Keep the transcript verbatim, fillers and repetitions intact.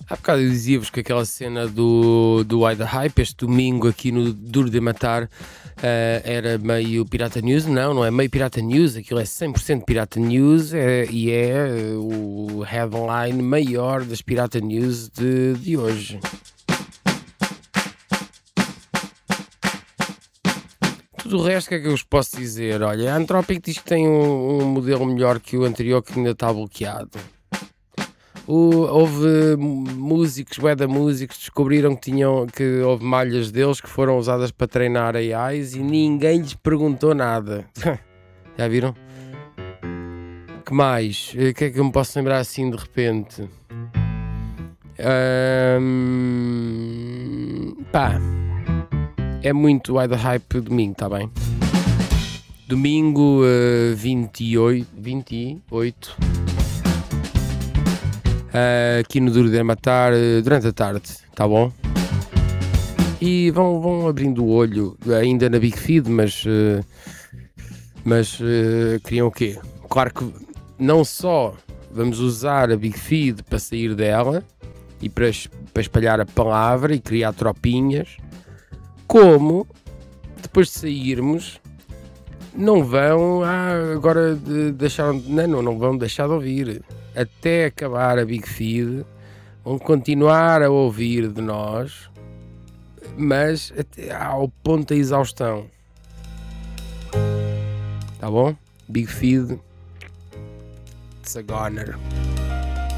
Há bocado eu dizia-vos que aquela cena do, do Why the Hype, este domingo aqui no Duro de Matar, eh, era meio Pirata News. Não, não é meio Pirata News, aquilo é cem por cento Pirata News é, e é eh, o headline maior das Pirata News de, de hoje. Tudo o resto, o que é que eu vos posso dizer? Olha, a Anthropic diz que tem um, um modelo melhor que o anterior que ainda está bloqueado. O, houve músicos, bué de músicos, descobriram que, tinham, que houve malhas deles que foram usadas para treinar A Is e ninguém lhes perguntou nada. Já viram? Que mais? O que é que eu me posso lembrar assim de repente? Um, pá, é muito Why the Hype domingo, tá bem? Domingo uh, vinte e oito, vinte e oito. Uh, aqui no Duro de Matar uh, durante a tarde, tá bom? E vão, vão abrindo o olho ainda na Big Feed, mas uh, mas uh, queriam o quê? Claro que não só vamos usar a Big Feed para sair dela e para, para espalhar a palavra e criar tropinhas, como depois de sairmos não vão ah, agora de, deixar, não, não vão deixar de ouvir até acabar a Big Feed, vão continuar a ouvir de nós, mas até ao ponto da exaustão. Tá bom? Big Feed, it's a goner.